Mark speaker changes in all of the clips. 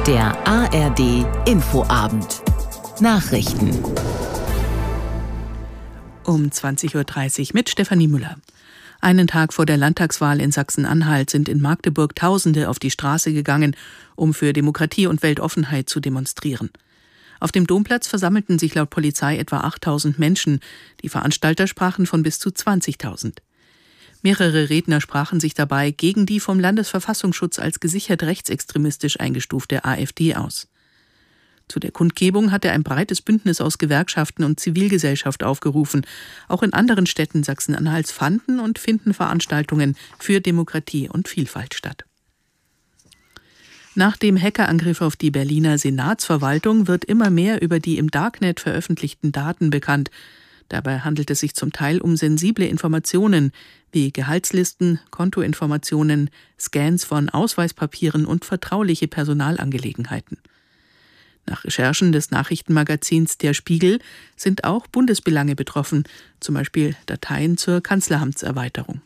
Speaker 1: Der ARD Infoabend. Nachrichten.
Speaker 2: Um 20.30 Uhr mit Stefanie Müller. Einen Tag vor der Landtagswahl in Sachsen-Anhalt sind in Magdeburg Tausende auf die Straße gegangen, um für Demokratie und Weltoffenheit zu demonstrieren. Auf dem Domplatz versammelten sich laut Polizei etwa 8.000 Menschen. Die Veranstalter sprachen von bis zu 20.000. Mehrere Redner sprachen sich dabei gegen die vom Landesverfassungsschutz als gesichert rechtsextremistisch eingestufte AfD aus. Zu der Kundgebung hatte ein breites Bündnis aus Gewerkschaften und Zivilgesellschaft aufgerufen. Auch in anderen Städten Sachsen-Anhalts fanden und finden Veranstaltungen für Demokratie und Vielfalt statt. Nach dem Hackerangriff auf die Berliner Senatsverwaltung wird immer mehr über die im Darknet veröffentlichten Daten bekannt. Dabei handelt es sich zum Teil um sensible Informationen wie Gehaltslisten, Kontoinformationen, Scans von Ausweispapieren und vertrauliche Personalangelegenheiten. Nach Recherchen des Nachrichtenmagazins Der Spiegel sind auch Bundesbelange betroffen, zum Beispiel Dateien zur Kanzleramtserweiterung.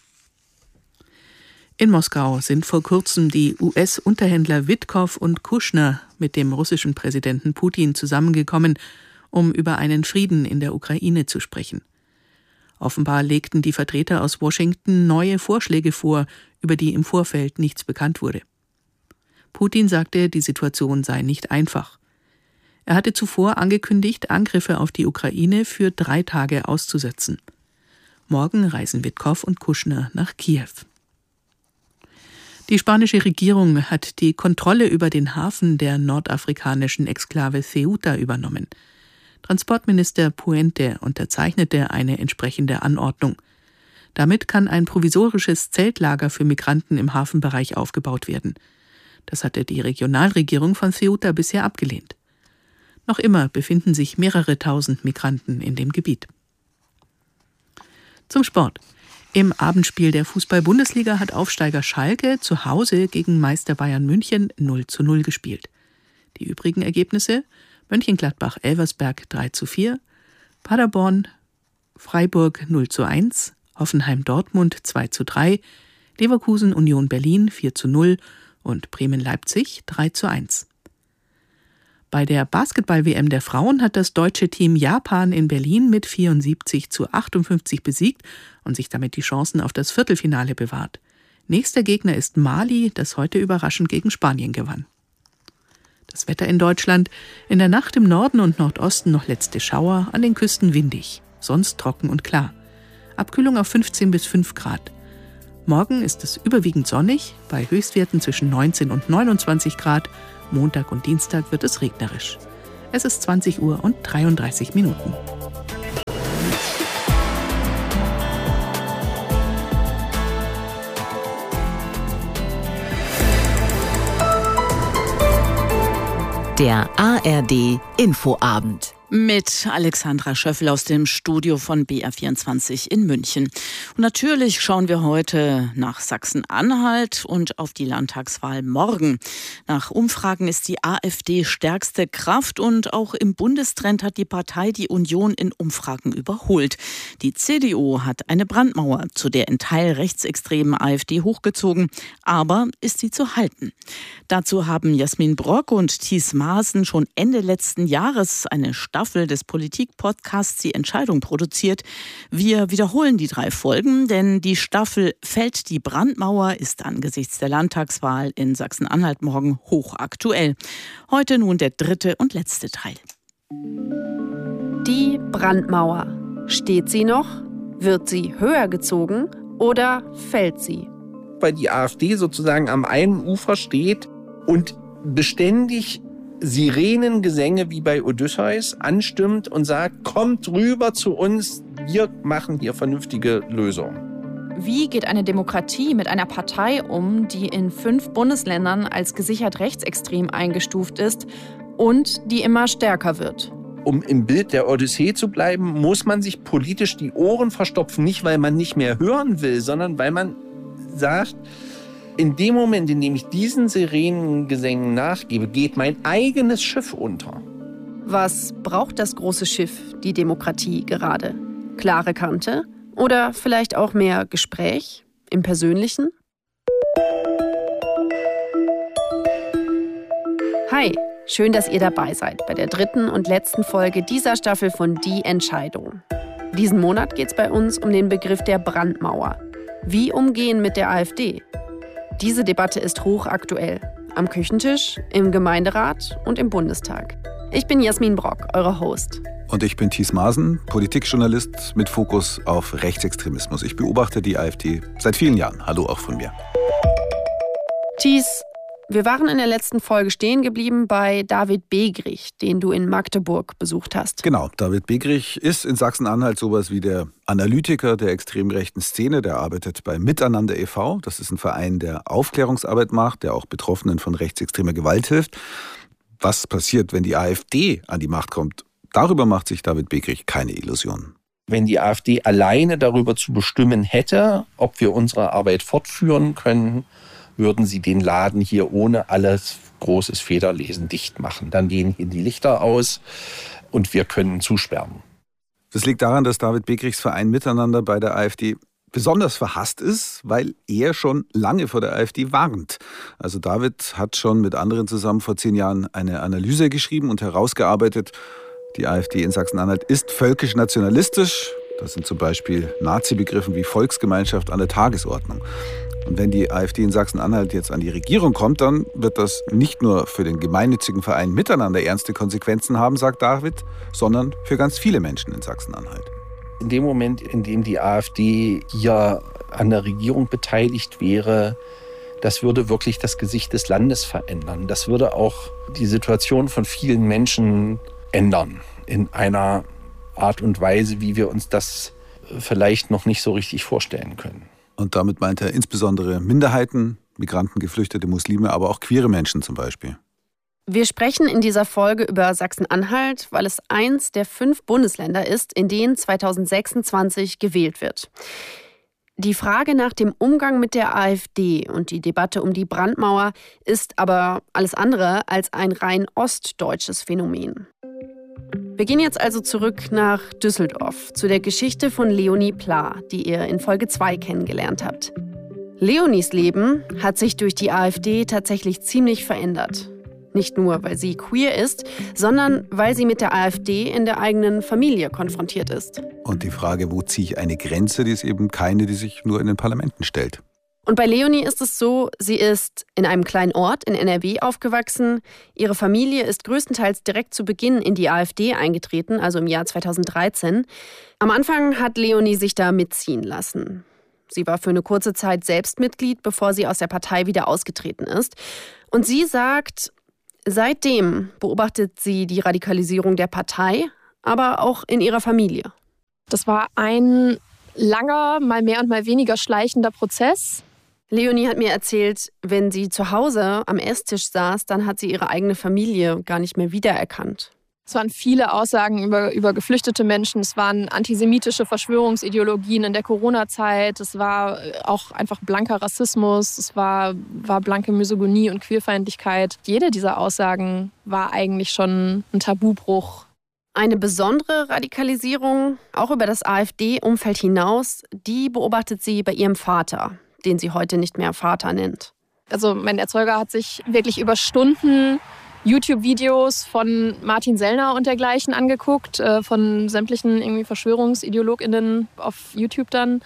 Speaker 2: In Moskau sind vor kurzem die US-Unterhändler Witkow und Kushner mit dem russischen Präsidenten Putin zusammengekommen, um über einen Frieden in der Ukraine zu sprechen. Offenbar legten die Vertreter aus Washington neue Vorschläge vor, über die im Vorfeld nichts bekannt wurde. Putin sagte, die Situation sei nicht einfach. Er hatte zuvor angekündigt, Angriffe auf die Ukraine für 3 Tage auszusetzen. Morgen reisen Witkow und Kushner nach Kiew. Die spanische Regierung hat die Kontrolle über den Hafen der nordafrikanischen Exklave Ceuta übernommen. Transportminister Puente unterzeichnete eine entsprechende Anordnung. Damit kann ein provisorisches Zeltlager für Migranten im Hafenbereich aufgebaut werden. Das hatte die Regionalregierung von Ceuta bisher abgelehnt. Noch immer befinden sich mehrere tausend Migranten in dem Gebiet. Zum Sport. Im Abendspiel der Fußball-Bundesliga hat Aufsteiger Schalke zu Hause gegen Meister Bayern München 0:0 gespielt. Die übrigen Ergebnisse: Mönchengladbach-Elversberg 3:4, Paderborn Freiburg 0:1, Hoffenheim-Dortmund 2:3, Leverkusen-Union Berlin 4:0 und Bremen-Leipzig 3:1. Bei der Basketball-WM der Frauen hat das deutsche Team Japan in Berlin mit 74:58 besiegt und sich damit die Chancen auf das Viertelfinale bewahrt. Nächster Gegner ist Mali, das heute überraschend gegen Spanien gewann. Das Wetter in Deutschland: in der Nacht im Norden und Nordosten noch letzte Schauer, an den Küsten windig, sonst trocken und klar. Abkühlung auf 15 bis 5 Grad. Morgen ist es überwiegend sonnig, bei Höchstwerten zwischen 19 und 29 Grad. Montag und Dienstag wird es regnerisch. Es ist 20 Uhr und 33 Minuten.
Speaker 1: Der ARD Infoabend.
Speaker 3: Mit Alexandra Schöffel aus dem Studio von BR24 in München. Und natürlich schauen wir heute nach Sachsen-Anhalt und auf die Landtagswahl morgen. Nach Umfragen ist die AfD stärkste Kraft und auch im Bundestrend hat die Partei die Union in Umfragen überholt. Die CDU hat eine Brandmauer zu der in Teil rechtsextremen AfD hochgezogen, aber ist sie zu halten? Dazu haben Jasmin Brock und Thies Maaßen schon Ende letzten Jahres eine Staffel des Politik-Podcasts Die Entscheidung produziert. Wir wiederholen die 3 Folgen, denn die Staffel Fällt die Brandmauer ist angesichts der Landtagswahl in Sachsen-Anhalt morgen hochaktuell. Heute nun der 3. und letzte Teil.
Speaker 4: Die Brandmauer. Steht sie noch? Wird sie höher gezogen oder fällt sie?
Speaker 5: Weil die AfD sozusagen am einen Ufer steht und beständig Sirenengesänge wie bei Odysseus anstimmt und sagt, kommt rüber zu uns, wir machen hier vernünftige Lösungen.
Speaker 4: Wie geht eine Demokratie mit einer Partei um, die in 5 Bundesländern als gesichert rechtsextrem eingestuft ist und die immer stärker wird?
Speaker 5: Um im Bild der Odyssee zu bleiben, muss man sich politisch die Ohren verstopfen, nicht weil man nicht mehr hören will, sondern weil man sagt, in dem Moment, in dem ich diesen Sirenengesängen nachgebe, geht mein eigenes Schiff unter.
Speaker 4: Was braucht das große Schiff, die Demokratie, gerade? Klare Kante? Oder vielleicht auch mehr Gespräch im Persönlichen? Hi, schön, dass ihr dabei seid bei der 3. und letzten Folge dieser Staffel von Die Entscheidung. Diesen Monat geht es bei uns um den Begriff der Brandmauer. Wie umgehen mit der AfD? Diese Debatte ist hochaktuell. Am Küchentisch, im Gemeinderat und im Bundestag. Ich bin Jasmin Brock, eure Host.
Speaker 6: Und ich bin Thies Maaßen, Politikjournalist mit Fokus auf Rechtsextremismus. Ich beobachte die AfD seit vielen Jahren. Hallo auch von mir.
Speaker 4: Thies, wir waren in der letzten Folge stehen geblieben bei David Begrich, den du in Magdeburg besucht hast.
Speaker 6: Genau, David Begrich ist in Sachsen-Anhalt sowas wie der Analytiker der extrem rechten Szene. Der arbeitet bei Miteinander e.V. Das ist ein Verein, der Aufklärungsarbeit macht, der auch Betroffenen von rechtsextremer Gewalt hilft. Was passiert, wenn die AfD an die Macht kommt? Darüber macht sich David Begrich keine Illusionen.
Speaker 5: Wenn die AfD alleine darüber zu bestimmen hätte, ob wir unsere Arbeit fortführen können, würden sie den Laden hier ohne alles großes Federlesen dicht machen. Dann gehen hier die Lichter aus und wir können zusperren.
Speaker 6: Das liegt daran, dass David Begrichs Verein Miteinander bei der AfD besonders verhasst ist, weil er schon lange vor der AfD warnt. Also David hat schon mit anderen zusammen vor 10 Jahren eine Analyse geschrieben und herausgearbeitet, die AfD in Sachsen-Anhalt ist völkisch-nationalistisch. Das sind zum Beispiel Nazi-Begriffen wie Volksgemeinschaft an der Tagesordnung. Und wenn die AfD in Sachsen-Anhalt jetzt an die Regierung kommt, dann wird das nicht nur für den gemeinnützigen Verein Miteinander ernste Konsequenzen haben, sagt David, sondern für ganz viele Menschen in Sachsen-Anhalt.
Speaker 5: In dem Moment, in dem die AfD hier an der Regierung beteiligt wäre, das würde wirklich das Gesicht des Landes verändern. Das würde auch die Situation von vielen Menschen ändern. In einer Art und Weise, wie wir uns das vielleicht noch nicht so richtig vorstellen können.
Speaker 6: Und damit meint er insbesondere Minderheiten, Migranten, Geflüchtete, Muslime, aber auch queere Menschen zum Beispiel.
Speaker 4: Wir sprechen in dieser Folge über Sachsen-Anhalt, weil es eins der 5 Bundesländer ist, in denen 2026 gewählt wird. Die Frage nach dem Umgang mit der AfD und die Debatte um die Brandmauer ist aber alles andere als ein rein ostdeutsches Phänomen. Wir gehen jetzt also zurück nach Düsseldorf, zu der Geschichte von Leonie Pla, die ihr in Folge 2 kennengelernt habt. Leonies Leben hat sich durch die AfD tatsächlich ziemlich verändert. Nicht nur, weil sie queer ist, sondern weil sie mit der AfD in der eigenen Familie konfrontiert ist.
Speaker 6: Und die Frage, wo ziehe ich eine Grenze, die ist eben keine, die sich nur in den Parlamenten stellt.
Speaker 4: Und bei Leonie ist es so, sie ist in einem kleinen Ort in NRW aufgewachsen. Ihre Familie ist größtenteils direkt zu Beginn in die AfD eingetreten, also im Jahr 2013. Am Anfang hat Leonie sich da mitziehen lassen. Sie war für eine kurze Zeit selbst Mitglied, bevor sie aus der Partei wieder ausgetreten ist. Und sie sagt, seitdem beobachtet sie die Radikalisierung der Partei, aber auch in ihrer Familie.
Speaker 7: Das war ein langer, mal mehr und mal weniger schleichender Prozess.
Speaker 4: Leonie hat mir erzählt, wenn sie zu Hause am Esstisch saß, dann hat sie ihre eigene Familie gar nicht mehr wiedererkannt.
Speaker 7: Es waren viele Aussagen über geflüchtete Menschen. Es waren antisemitische Verschwörungsideologien in der Corona-Zeit. Es war auch einfach blanker Rassismus. Es war blanke Misogynie und Queerfeindlichkeit. Jede dieser Aussagen war eigentlich schon ein Tabubruch.
Speaker 4: Eine besondere Radikalisierung, auch über das AfD-Umfeld hinaus, die beobachtet sie bei ihrem Vater, den sie heute nicht mehr Vater nennt.
Speaker 7: Also mein Erzeuger hat sich wirklich über Stunden YouTube-Videos von Martin Sellner und dergleichen angeguckt, von sämtlichen irgendwie VerschwörungsideologInnen auf YouTube dann.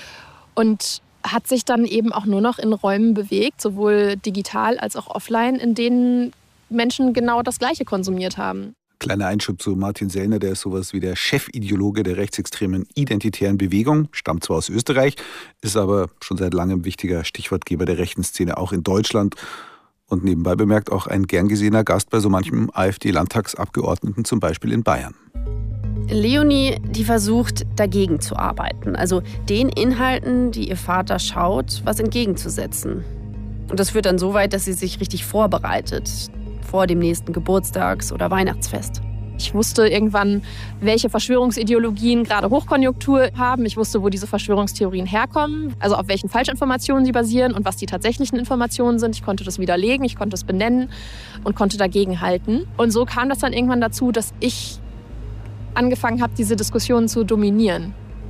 Speaker 7: Und hat sich dann eben auch nur noch in Räumen bewegt, sowohl digital als auch offline, in denen Menschen genau das Gleiche konsumiert haben.
Speaker 6: Kleiner Einschub zu Martin Sellner, der ist sowas wie der Chefideologe der rechtsextremen identitären Bewegung, stammt zwar aus Österreich, ist aber schon seit langem wichtiger Stichwortgeber der rechten Szene, auch in Deutschland. Und nebenbei bemerkt auch ein gern gesehener Gast bei so manchem AfD-Landtagsabgeordneten, zum Beispiel in Bayern.
Speaker 4: Leonie, die versucht, dagegen zu arbeiten, also den Inhalten, die ihr Vater schaut, was entgegenzusetzen. Und das führt dann so weit, dass sie sich richtig vorbereitet, vor dem nächsten Geburtstags- oder Weihnachtsfest.
Speaker 7: Ich wusste irgendwann, welche Verschwörungsideologien gerade Hochkonjunktur haben. Ich wusste, wo diese Verschwörungstheorien herkommen, also auf welchen Falschinformationen sie basieren und was die tatsächlichen Informationen sind. Ich konnte das widerlegen, ich konnte es benennen und konnte dagegenhalten. Und so kam das dann irgendwann dazu, dass ich angefangen habe, diese Diskussionen zu dominieren.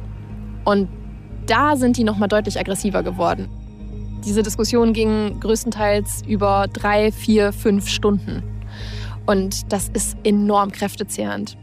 Speaker 7: Und da sind die nochmal deutlich aggressiver geworden. Diese Diskussionen gingen größtenteils über 3, 4, 5 Stunden. Und das ist enorm kräftezehrend.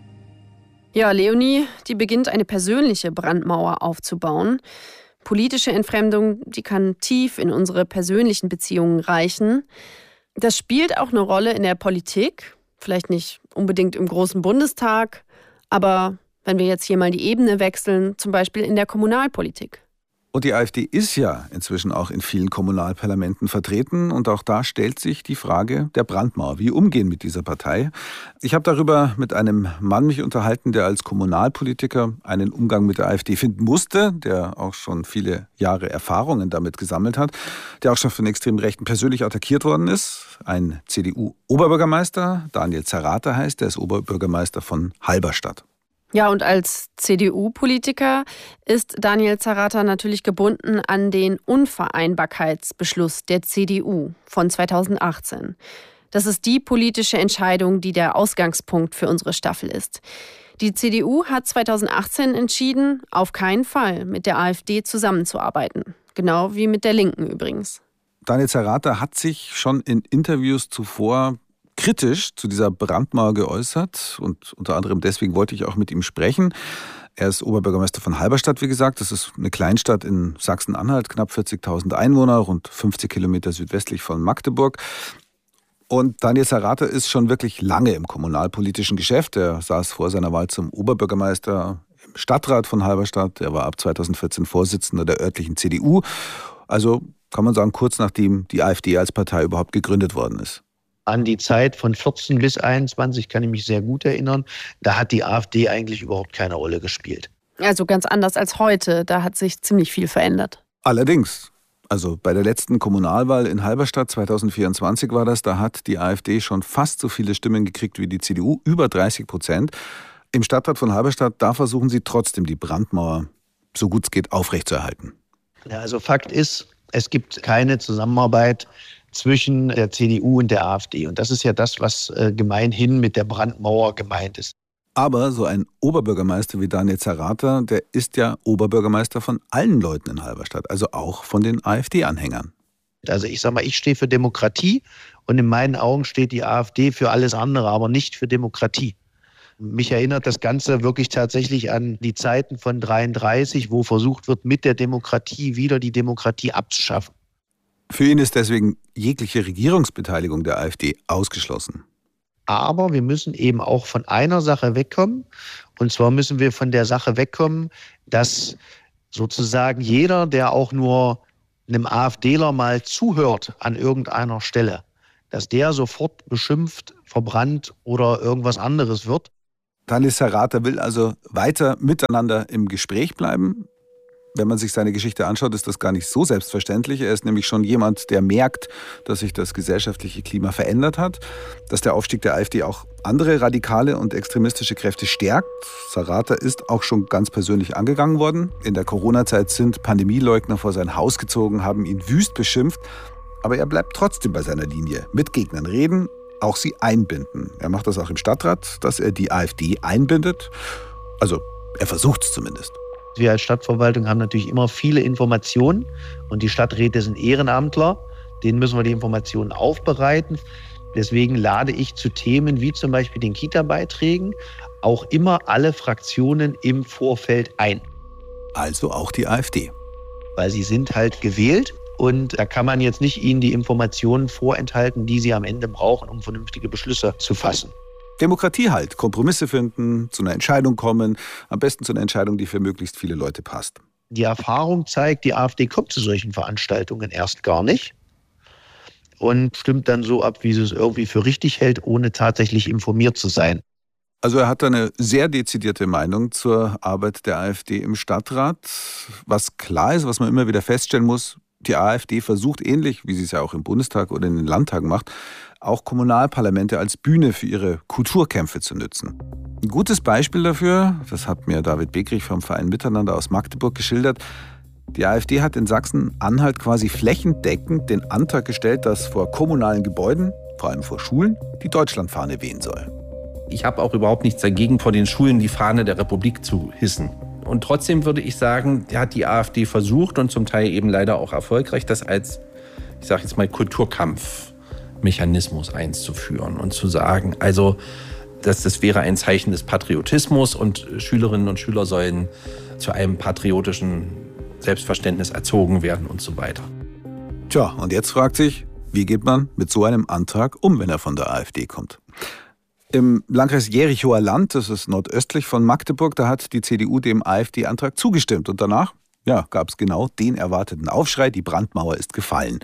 Speaker 4: Ja, Leonie, die beginnt eine persönliche Brandmauer aufzubauen. Politische Entfremdung, die kann tief in unsere persönlichen Beziehungen reichen. Das spielt auch eine Rolle in der Politik. Vielleicht nicht unbedingt im großen Bundestag, aber wenn wir jetzt hier mal die Ebene wechseln, zum Beispiel in der Kommunalpolitik.
Speaker 6: Und die AfD ist ja inzwischen auch in vielen Kommunalparlamenten vertreten. Und auch da stellt sich die Frage der Brandmauer. Wie umgehen mit dieser Partei? Ich habe darüber mit einem Mann mich unterhalten, der als Kommunalpolitiker einen Umgang mit der AfD finden musste, der auch schon viele Jahre Erfahrungen damit gesammelt hat, der auch schon von extremen Rechten persönlich attackiert worden ist. Ein CDU-Oberbürgermeister, Daniel Zerrata heißt, der ist Oberbürgermeister von Halberstadt.
Speaker 4: Ja, und als CDU-Politiker ist Daniel Zerrata natürlich gebunden an den Unvereinbarkeitsbeschluss der CDU von 2018. Das ist die politische Entscheidung, die der Ausgangspunkt für unsere Staffel ist. Die CDU hat 2018 entschieden, auf keinen Fall mit der AfD zusammenzuarbeiten. Genau wie mit der Linken übrigens.
Speaker 6: Daniel Zerrata hat sich schon in Interviews zuvor kritisch zu dieser Brandmauer geäußert und unter anderem deswegen wollte ich auch mit ihm sprechen. Er ist Oberbürgermeister von Halberstadt, wie gesagt. Das ist eine Kleinstadt in Sachsen-Anhalt, knapp 40.000 Einwohner, rund 50 Kilometer südwestlich von Magdeburg. Und Daniel Zerrata ist schon wirklich lange im kommunalpolitischen Geschäft. Er saß vor seiner Wahl zum Oberbürgermeister im Stadtrat von Halberstadt. Er war ab 2014 Vorsitzender der örtlichen CDU. Also kann man sagen, kurz nachdem die AfD als Partei überhaupt gegründet worden ist.
Speaker 8: An die Zeit von 14 bis 21 kann ich mich sehr gut erinnern. Da hat die AfD eigentlich überhaupt keine Rolle gespielt.
Speaker 4: Also ganz anders als heute. Da hat sich ziemlich viel verändert.
Speaker 6: Allerdings. Also bei der letzten Kommunalwahl in Halberstadt 2024 war das, da hat die AfD schon fast so viele Stimmen gekriegt wie die CDU, über 30%. Im Stadtrat von Halberstadt, da versuchen sie trotzdem die Brandmauer, so gut es geht, aufrechtzuerhalten.
Speaker 8: Ja, also Fakt ist, es gibt keine Zusammenarbeit zwischen der CDU und der AfD. Und das ist ja das, was gemeinhin mit der Brandmauer gemeint ist.
Speaker 6: Aber so ein Oberbürgermeister wie Daniel Zerrata, der ist ja Oberbürgermeister von allen Leuten in Halberstadt, also auch von den AfD-Anhängern.
Speaker 8: Also ich sage mal, ich stehe für Demokratie und in meinen Augen steht die AfD für alles andere, aber nicht für Demokratie. Mich erinnert das Ganze wirklich tatsächlich an die Zeiten von 1933, wo versucht wird, mit der Demokratie wieder die Demokratie abzuschaffen.
Speaker 6: Für ihn ist deswegen jegliche Regierungsbeteiligung der AfD ausgeschlossen.
Speaker 8: Aber wir müssen eben auch von einer Sache wegkommen. Und zwar müssen wir von der Sache wegkommen, dass sozusagen jeder, der auch nur einem AfDler mal zuhört an irgendeiner Stelle, dass der sofort beschimpft, verbrannt oder irgendwas anderes wird.
Speaker 6: Daniel Zerrata will also weiter miteinander im Gespräch bleiben. Wenn man sich seine Geschichte anschaut, ist das gar nicht so selbstverständlich. Er ist nämlich schon jemand, der merkt, dass sich das gesellschaftliche Klima verändert hat, dass der Aufstieg der AfD auch andere radikale und extremistische Kräfte stärkt. Zerrata ist auch schon ganz persönlich angegangen worden. In der Corona-Zeit sind Pandemieleugner vor sein Haus gezogen, haben ihn wüst beschimpft. Aber er bleibt trotzdem bei seiner Linie. Mit Gegnern reden, auch sie einbinden. Er macht das auch im Stadtrat, dass er die AfD einbindet. Also er versucht es zumindest.
Speaker 8: Wir als Stadtverwaltung haben natürlich immer viele Informationen und die Stadträte sind Ehrenamtler. Denen müssen wir die Informationen aufbereiten. Deswegen lade ich zu Themen wie zum Beispiel den Kita-Beiträgen auch immer alle Fraktionen im Vorfeld ein.
Speaker 6: Also auch die AfD.
Speaker 8: Weil sie sind halt gewählt und da kann man jetzt nicht ihnen die Informationen vorenthalten, die sie am Ende brauchen, um vernünftige Beschlüsse zu fassen.
Speaker 6: Demokratie halt, Kompromisse finden, zu einer Entscheidung kommen, am besten zu einer Entscheidung, die für möglichst viele Leute passt.
Speaker 8: Die Erfahrung zeigt, die AfD kommt zu solchen Veranstaltungen erst gar nicht und stimmt dann so ab, wie sie es irgendwie für richtig hält, ohne tatsächlich informiert zu sein.
Speaker 6: Also er hat eine sehr dezidierte Meinung zur Arbeit der AfD im Stadtrat. Was klar ist, was man immer wieder feststellen muss, die AfD versucht ähnlich, wie sie es ja auch im Bundestag oder in den Landtagen macht, auch Kommunalparlamente als Bühne für ihre Kulturkämpfe zu nutzen. Ein gutes Beispiel dafür, das hat mir David Beckrich vom Verein Miteinander aus Magdeburg geschildert, die AfD hat in Sachsen-Anhalt quasi flächendeckend den Antrag gestellt, dass vor kommunalen Gebäuden, vor allem vor Schulen, die Deutschlandfahne wehen soll.
Speaker 5: Ich habe auch überhaupt nichts dagegen, vor den Schulen die Fahne der Republik zu hissen. Und trotzdem würde ich sagen, hat die AfD versucht und zum Teil eben leider auch erfolgreich, das als, ich sage jetzt mal, Kulturkampf Mechanismus einzuführen und zu sagen, also das wäre ein Zeichen des Patriotismus und Schülerinnen und Schüler sollen zu einem patriotischen Selbstverständnis erzogen werden und so weiter.
Speaker 6: Tja, und jetzt fragt sich, wie geht man mit so einem Antrag um, wenn er von der AfD kommt? Im Landkreis Jerichower Land, das ist nordöstlich von Magdeburg, da hat die CDU dem AfD-Antrag zugestimmt. Und danach gab es genau den erwarteten Aufschrei, die Brandmauer ist gefallen.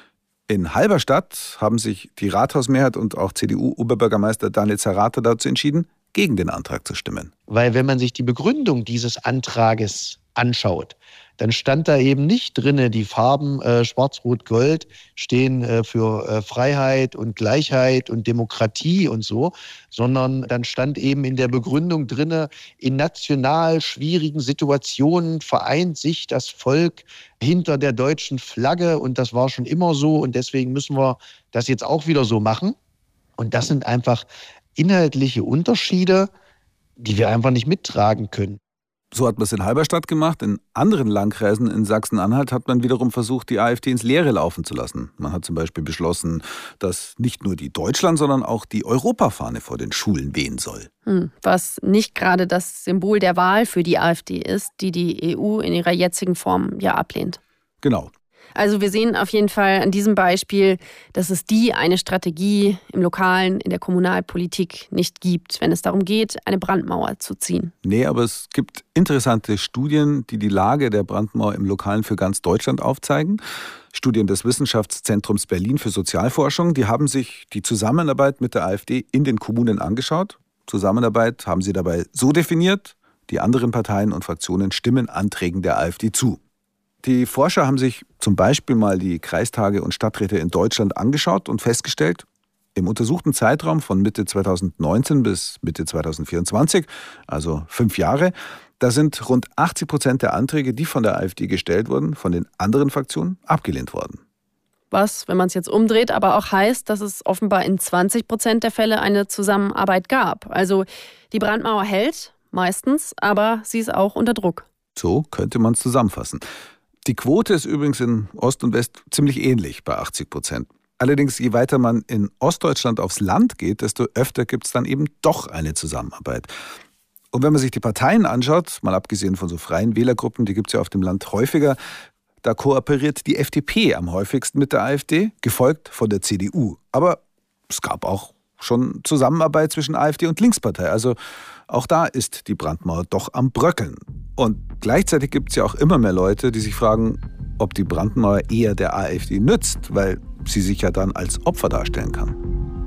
Speaker 6: In Halberstadt haben sich die Rathausmehrheit und auch CDU-Oberbürgermeister Daniel Zerrate dazu entschieden, gegen den Antrag zu stimmen.
Speaker 8: Weil wenn man sich die Begründung dieses Antrages anschaut, dann stand da eben nicht drin, die Farben Schwarz, Rot, Gold stehen für Freiheit und Gleichheit und Demokratie und so, sondern dann stand eben in der Begründung drin, in national schwierigen Situationen vereint sich das Volk hinter der deutschen Flagge und das war schon immer so und deswegen müssen wir das jetzt auch wieder so machen. Und das sind einfach inhaltliche Unterschiede, die wir einfach nicht mittragen können.
Speaker 6: So hat man es in Halberstadt gemacht. In anderen Landkreisen in Sachsen-Anhalt hat man wiederum versucht, die AfD ins Leere laufen zu lassen. Man hat zum Beispiel beschlossen, dass nicht nur die Deutschland-, sondern auch die Europafahne vor den Schulen wehen soll.
Speaker 4: Was nicht gerade das Symbol der Wahl für die AfD ist, die EU in ihrer jetzigen Form ja ablehnt.
Speaker 6: Genau.
Speaker 4: Also wir sehen auf jeden Fall an diesem Beispiel, dass es eine Strategie im Lokalen, in der Kommunalpolitik nicht gibt, wenn es darum geht, eine Brandmauer zu ziehen.
Speaker 6: Nee, aber es gibt interessante Studien, die die Lage der Brandmauer im Lokalen für ganz Deutschland aufzeigen. Studien des Wissenschaftszentrums Berlin für Sozialforschung, die haben sich die Zusammenarbeit mit der AfD in den Kommunen angeschaut. Zusammenarbeit haben sie dabei so definiert, die anderen Parteien und Fraktionen stimmen Anträgen der AfD zu. Die Forscher haben sich zum Beispiel mal die Kreistage und Stadträte in Deutschland angeschaut und festgestellt, im untersuchten Zeitraum von Mitte 2019 bis Mitte 2024, also 5 Jahre, da sind rund 80% der Anträge, die von der AfD gestellt wurden, von den anderen Fraktionen abgelehnt worden.
Speaker 4: Was, wenn man es jetzt umdreht, aber auch heißt, dass es offenbar in 20% der Fälle eine Zusammenarbeit gab. Also die Brandmauer hält, meistens, aber sie ist auch unter Druck.
Speaker 6: So könnte man es zusammenfassen. Die Quote ist übrigens in Ost und West ziemlich ähnlich bei 80%. Allerdings, je weiter man in Ostdeutschland aufs Land geht, desto öfter gibt es dann eben doch eine Zusammenarbeit. Und wenn man sich die Parteien anschaut, mal abgesehen von so freien Wählergruppen, die gibt es ja auf dem Land häufiger, da kooperiert die FDP am häufigsten mit der AfD, gefolgt von der CDU. Aber es gab auch schon Zusammenarbeit zwischen AfD und Linkspartei. Also auch da ist die Brandmauer doch am Bröckeln. Und gleichzeitig gibt es ja auch immer mehr Leute, die sich fragen, ob die Brandmauer eher der AfD nützt, weil sie sich ja dann als Opfer darstellen kann.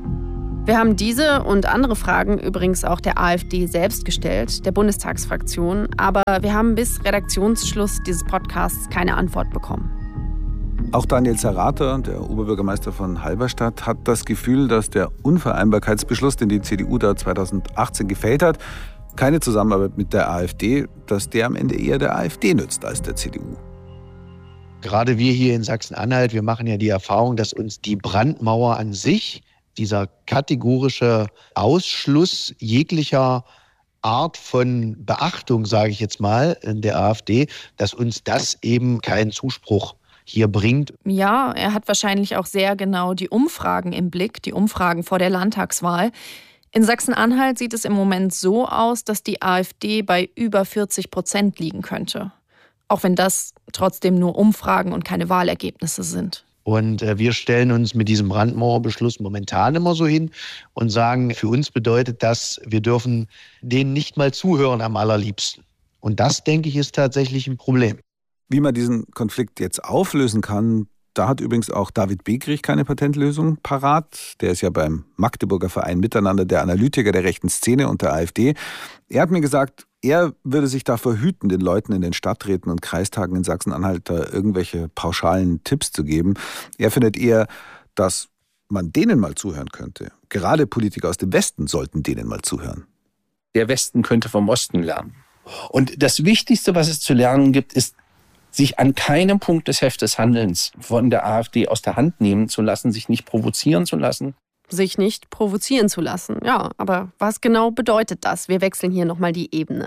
Speaker 4: Wir haben diese und andere Fragen übrigens auch der AfD selbst gestellt, der Bundestagsfraktion. Aber wir haben bis Redaktionsschluss dieses Podcasts keine Antwort bekommen.
Speaker 6: Auch Daniel Zerrate, der Oberbürgermeister von Halberstadt, hat das Gefühl, dass der Unvereinbarkeitsbeschluss, den die CDU da 2018 gefällt hat, keine Zusammenarbeit mit der AfD, dass der am Ende eher der AfD nützt als der CDU.
Speaker 8: Gerade wir hier in Sachsen-Anhalt, wir machen ja die Erfahrung, dass uns die Brandmauer an sich, dieser kategorische Ausschluss jeglicher Art von Beachtung, sage ich jetzt mal, in der AfD, dass uns das eben keinen Zuspruch hier bringt.
Speaker 9: Ja, er hat wahrscheinlich auch sehr genau die Umfragen im Blick, die Umfragen vor der Landtagswahl. In Sachsen-Anhalt sieht es im Moment so aus, dass die AfD bei über 40% liegen könnte. Auch wenn das trotzdem nur Umfragen und keine Wahlergebnisse sind.
Speaker 8: Und wir stellen uns mit diesem Brandmauerbeschluss momentan immer so hin und sagen, für uns bedeutet das, wir dürfen denen nicht mal zuhören am allerliebsten. Und das, denke ich, ist tatsächlich ein Problem.
Speaker 6: Wie man diesen Konflikt jetzt auflösen kann, da hat übrigens auch David Begrich keine Patentlösung parat. Der ist ja beim Magdeburger Verein Miteinander der Analytiker der rechten Szene und der AfD. Er hat mir gesagt, er würde sich davor hüten, den Leuten in den Stadträten und Kreistagen in Sachsen-Anhalt da irgendwelche pauschalen Tipps zu geben. Er findet eher, dass man denen mal zuhören könnte. Gerade Politiker aus dem Westen sollten denen mal zuhören.
Speaker 5: Der Westen könnte vom Osten lernen. Und das Wichtigste, was es zu lernen gibt, ist, sich an keinem Punkt des Hefts des Handelns von der AfD aus der Hand nehmen zu lassen, sich nicht provozieren zu lassen.
Speaker 4: Sich nicht provozieren zu lassen. Ja, aber was genau bedeutet das? Wir wechseln hier nochmal die Ebene.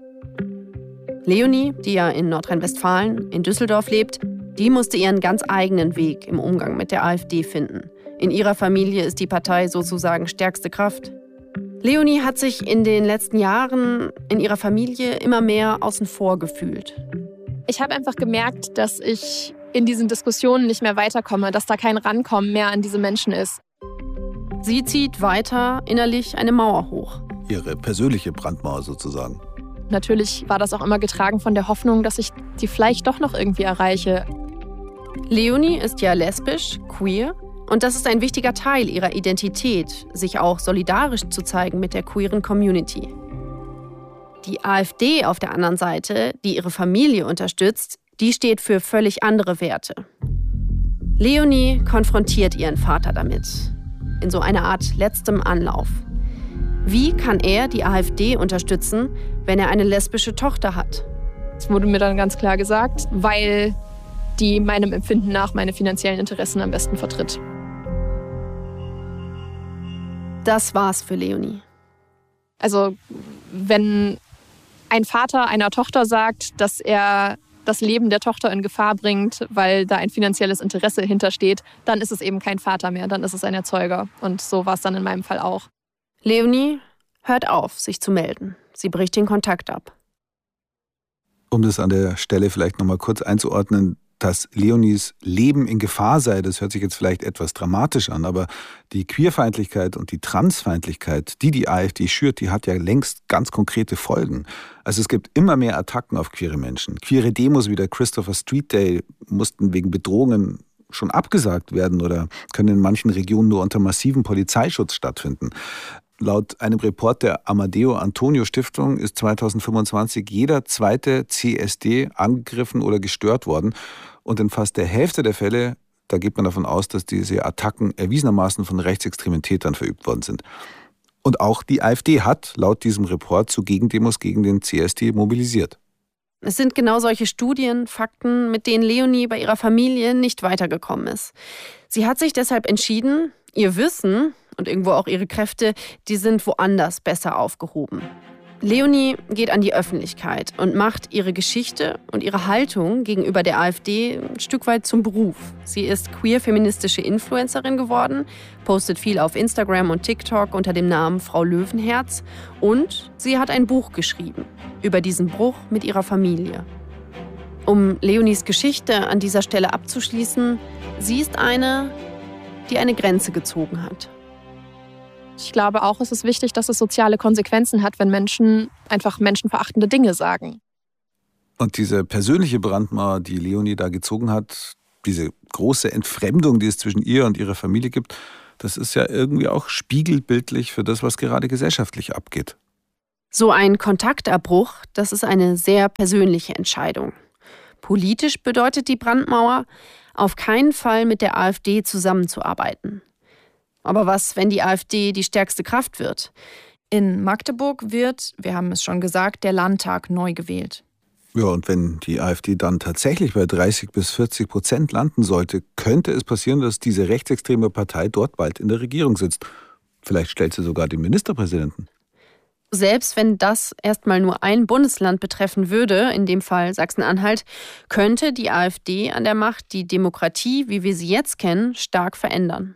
Speaker 4: Leonie, die ja in Nordrhein-Westfalen, in Düsseldorf lebt, die musste ihren ganz eigenen Weg im Umgang mit der AfD finden. In ihrer Familie ist die Partei sozusagen stärkste Kraft. Leonie hat sich in den letzten Jahren in ihrer Familie immer mehr außen vor gefühlt.
Speaker 7: Ich habe einfach gemerkt, dass ich in diesen Diskussionen nicht mehr weiterkomme, dass da kein Rankommen mehr an diese Menschen ist.
Speaker 4: Sie zieht weiter innerlich eine Mauer hoch.
Speaker 6: Ihre persönliche Brandmauer sozusagen.
Speaker 7: Natürlich war das auch immer getragen von der Hoffnung, dass ich die vielleicht doch noch irgendwie erreiche.
Speaker 4: Leonie ist ja lesbisch, queer. Und das ist ein wichtiger Teil ihrer Identität, sich auch solidarisch zu zeigen mit der queeren Community. Die AfD auf der anderen Seite, die ihre Familie unterstützt, die steht für völlig andere Werte. Leonie konfrontiert ihren Vater damit, in so einer Art letztem Anlauf. Wie kann er die AfD unterstützen, wenn er eine lesbische Tochter hat?
Speaker 7: Das wurde mir dann ganz klar gesagt, weil die meinem Empfinden nach meine finanziellen Interessen am besten vertritt.
Speaker 4: Das war's für Leonie.
Speaker 7: Also wenn ein Vater einer Tochter sagt, dass er das Leben der Tochter in Gefahr bringt, weil da ein finanzielles Interesse hintersteht, dann ist es eben kein Vater mehr, dann ist es ein Erzeuger. Und so war es dann in meinem Fall auch.
Speaker 4: Leonie hört auf, sich zu melden. Sie bricht den Kontakt ab.
Speaker 6: Um das an der Stelle vielleicht noch mal kurz einzuordnen, dass Leonies Leben in Gefahr sei, das hört sich jetzt vielleicht etwas dramatisch an, aber die Queerfeindlichkeit und die Transfeindlichkeit, die AfD schürt, die hat ja längst ganz konkrete Folgen. Also es gibt immer mehr Attacken auf queere Menschen. Queere Demos wie der Christopher Street Day mussten wegen Bedrohungen schon abgesagt werden oder können in manchen Regionen nur unter massivem Polizeischutz stattfinden. Laut einem Report der Amadeo Antonio Stiftung ist 2025 jeder zweite CSD angegriffen oder gestört worden. Und in fast der Hälfte der Fälle, da geht man davon aus, dass diese Attacken erwiesenermaßen von rechtsextremen Tätern verübt worden sind. Und auch die AfD hat laut diesem Report zu Gegendemos gegen den CSD mobilisiert.
Speaker 4: Es sind genau solche Studien, Fakten, mit denen Leonie bei ihrer Familie nicht weitergekommen ist. Sie hat sich deshalb entschieden, ihr Wissen und irgendwo auch ihre Kräfte, die sind woanders besser aufgehoben. Leonie geht an die Öffentlichkeit und macht ihre Geschichte und ihre Haltung gegenüber der AfD ein Stück weit zum Beruf. Sie ist queer-feministische Influencerin geworden, postet viel auf Instagram und TikTok unter dem Namen Frau Löwenherz und sie hat ein Buch geschrieben über diesen Bruch mit ihrer Familie. Um Leonies Geschichte an dieser Stelle abzuschließen, sie ist eine, die eine Grenze gezogen hat.
Speaker 7: Ich glaube auch, es ist wichtig, dass es soziale Konsequenzen hat, wenn Menschen einfach menschenverachtende Dinge sagen.
Speaker 6: Und diese persönliche Brandmauer, die Leonie da gezogen hat, diese große Entfremdung, die es zwischen ihr und ihrer Familie gibt, das ist ja irgendwie auch spiegelbildlich für das, was gerade gesellschaftlich abgeht.
Speaker 4: So ein Kontaktabbruch, das ist eine sehr persönliche Entscheidung. Politisch bedeutet die Brandmauer, auf keinen Fall mit der AfD zusammenzuarbeiten. Aber was, wenn die AfD die stärkste Kraft wird?
Speaker 9: In Magdeburg wird, wir haben es schon gesagt, der Landtag neu gewählt.
Speaker 6: Ja, und wenn die AfD dann tatsächlich bei 30-40% landen sollte, könnte es passieren, dass diese rechtsextreme Partei dort bald in der Regierung sitzt. Vielleicht stellt sie sogar den Ministerpräsidenten.
Speaker 4: Selbst wenn das erstmal nur ein Bundesland betreffen würde, in dem Fall Sachsen-Anhalt, könnte die AfD an der Macht die Demokratie, wie wir sie jetzt kennen, stark verändern.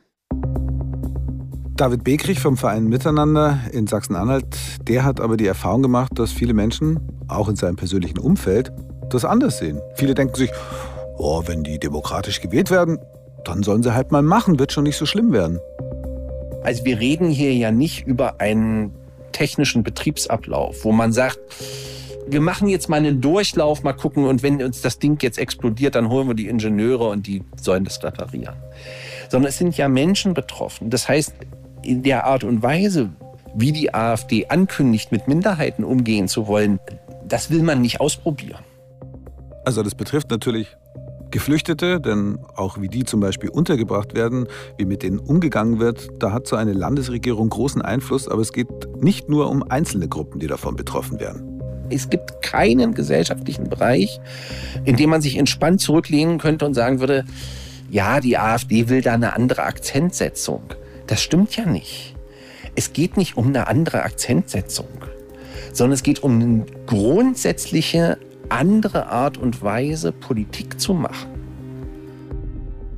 Speaker 6: David Bekrich vom Verein Miteinander in Sachsen-Anhalt, der hat aber die Erfahrung gemacht, dass viele Menschen, auch in seinem persönlichen Umfeld, das anders sehen. Viele denken sich, oh, wenn die demokratisch gewählt werden, dann sollen sie halt mal machen, wird schon nicht so schlimm werden.
Speaker 5: Also wir reden hier ja nicht über einen technischen Betriebsablauf, wo man sagt, wir machen jetzt mal einen Durchlauf, mal gucken und wenn uns das Ding jetzt explodiert, dann holen wir die Ingenieure und die sollen das reparieren. Sondern es sind ja Menschen betroffen. Das heißt, in der Art und Weise, wie die AfD ankündigt, mit Minderheiten umgehen zu wollen, das will man nicht ausprobieren.
Speaker 6: Also das betrifft natürlich Geflüchtete, denn auch wie die zum Beispiel untergebracht werden, wie mit denen umgegangen wird, da hat so eine Landesregierung großen Einfluss, aber es geht nicht nur um einzelne Gruppen, die davon betroffen werden.
Speaker 5: Es gibt keinen gesellschaftlichen Bereich, in dem man sich entspannt zurücklehnen könnte und sagen würde, ja, die AfD will da eine andere Akzentsetzung. Das stimmt ja nicht. Es geht nicht um eine andere Akzentsetzung, sondern es geht um eine grundsätzliche andere Art und Weise, Politik zu machen.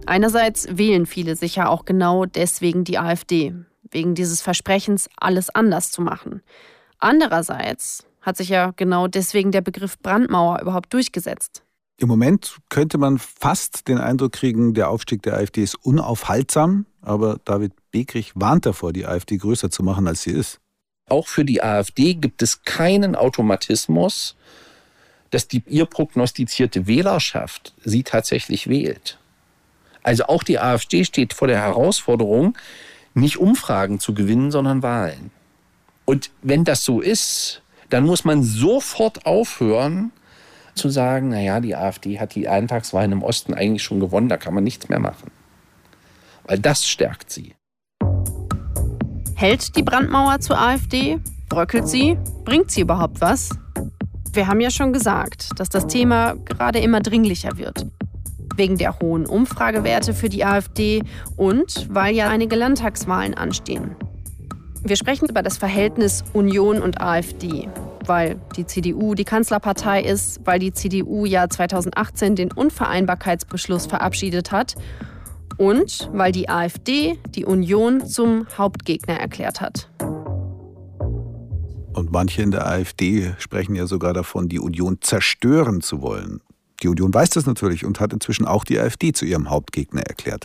Speaker 4: Einerseits wählen viele sicher auch genau deswegen die AfD, wegen dieses Versprechens, alles anders zu machen. Andererseits hat sich ja genau deswegen der Begriff Brandmauer überhaupt durchgesetzt.
Speaker 6: Im Moment könnte man fast den Eindruck kriegen, der Aufstieg der AfD ist unaufhaltsam. Aber David Bekrich warnt davor, die AfD größer zu machen, als sie ist.
Speaker 5: Auch für die AfD gibt es keinen Automatismus, dass die ihr prognostizierte Wählerschaft sie tatsächlich wählt. Also auch die AfD steht vor der Herausforderung, nicht Umfragen zu gewinnen, sondern Wahlen. Und wenn das so ist, dann muss man sofort aufhören zu sagen, naja, die AfD hat die Landtagswahlen im Osten eigentlich schon gewonnen, da kann man nichts mehr machen. Weil das stärkt sie.
Speaker 4: Hält die Brandmauer zur AfD? Bröckelt sie? Bringt sie überhaupt was? Wir haben ja schon gesagt, dass das Thema gerade immer dringlicher wird. Wegen der hohen Umfragewerte für die AfD und weil ja einige Landtagswahlen anstehen. Wir sprechen über das Verhältnis Union und AfD, weil die CDU die Kanzlerpartei ist, weil die CDU ja 2018 den Unvereinbarkeitsbeschluss verabschiedet hat und weil die AfD die Union zum Hauptgegner erklärt hat.
Speaker 6: Und manche in der AfD sprechen ja sogar davon, die Union zerstören zu wollen. Die Union weiß das natürlich und hat inzwischen auch die AfD zu ihrem Hauptgegner erklärt.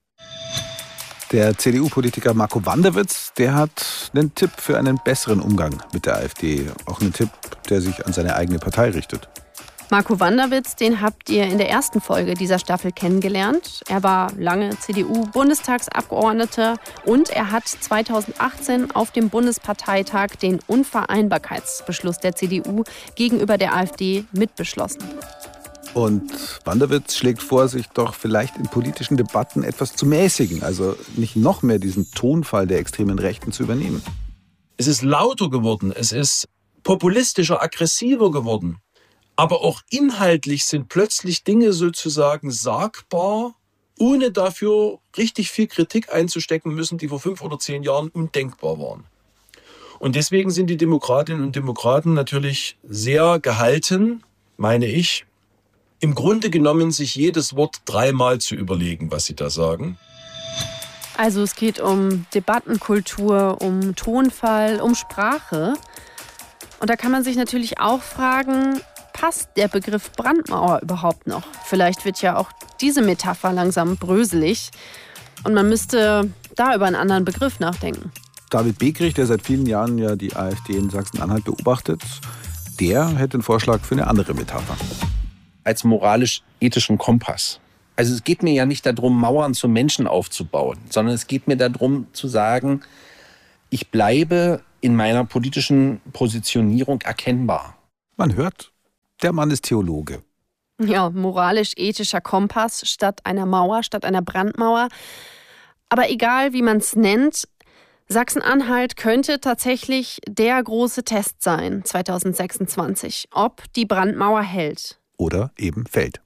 Speaker 6: Der CDU-Politiker Marco Wanderwitz, der hat einen Tipp für einen besseren Umgang mit der AfD. Auch einen Tipp, der sich an seine eigene Partei richtet.
Speaker 4: Marco Wanderwitz, den habt ihr in der ersten Folge dieser Staffel kennengelernt. Er war lange CDU-Bundestagsabgeordneter und er hat 2018 auf dem Bundesparteitag den Unvereinbarkeitsbeschluss der CDU gegenüber der AfD mitbeschlossen.
Speaker 6: Und Wanderwitz schlägt vor, sich doch vielleicht in politischen Debatten etwas zu mäßigen, also nicht noch mehr diesen Tonfall der extremen Rechten zu übernehmen.
Speaker 10: Es ist lauter geworden, es ist populistischer, aggressiver geworden. Aber auch inhaltlich sind plötzlich Dinge sozusagen sagbar, ohne dafür richtig viel Kritik einzustecken müssen, die vor 5 oder 10 Jahren undenkbar waren. Und deswegen sind die Demokratinnen und Demokraten natürlich sehr gehalten, meine ich, im Grunde genommen sich jedes Wort 3-mal zu überlegen, was sie da sagen.
Speaker 4: Also es geht um Debattenkultur, um Tonfall, um Sprache. Und da kann man sich natürlich auch fragen, passt der Begriff Brandmauer überhaupt noch? Vielleicht wird ja auch diese Metapher langsam bröselig und man müsste da über einen anderen Begriff nachdenken.
Speaker 6: David Bekrich, der seit vielen Jahren ja die AfD in Sachsen-Anhalt beobachtet, der hätte einen Vorschlag für eine andere Metapher.
Speaker 5: Als moralisch-ethischen Kompass. Also es geht mir ja nicht darum, Mauern zu Menschen aufzubauen, sondern es geht mir darum zu sagen, ich bleibe in meiner politischen Positionierung erkennbar.
Speaker 6: Man hört, der Mann ist Theologe.
Speaker 4: Ja, moralisch-ethischer Kompass statt einer Mauer, statt einer Brandmauer. Aber egal, wie man es nennt, Sachsen-Anhalt könnte tatsächlich der große Test sein 2026, ob die Brandmauer hält.
Speaker 6: Oder eben fällt.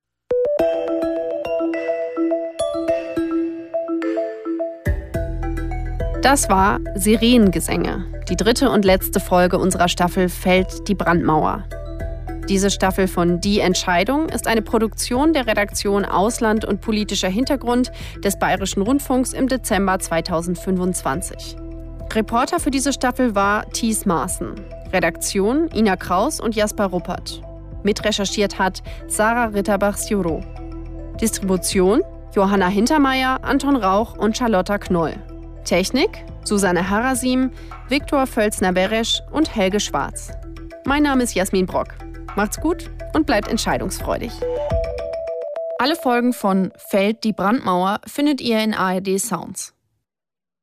Speaker 4: Das war Sirenengesänge, die 3. und letzte Folge unserer Staffel Fällt die Brandmauer. Diese Staffel von Die Entscheidung ist eine Produktion der Redaktion Ausland und politischer Hintergrund des Bayerischen Rundfunks im Dezember 2025. Reporter für diese Staffel war Thies Maaßen. Redaktion Ina Kraus und Jasper Ruppert. Mitrecherchiert hat Sarah Ritterbach-Sjuro. Distribution Johanna Hintermeier, Anton Rauch und Charlotta Knoll. Technik Susanne Harasim, Viktor Völzner-Beresch und Helge Schwarz. Mein Name ist Jasmin Brock. Macht's gut und bleibt entscheidungsfreudig.
Speaker 9: Alle Folgen von Fällt die Brandmauer findet ihr in ARD Sounds.